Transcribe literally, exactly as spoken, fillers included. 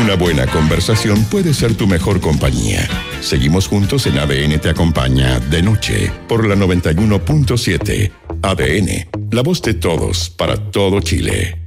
Una buena conversación puede ser tu mejor compañía. Seguimos juntos en A D N Te Acompaña de noche por la noventa y uno punto siete. A D N, la voz de todos para todo Chile.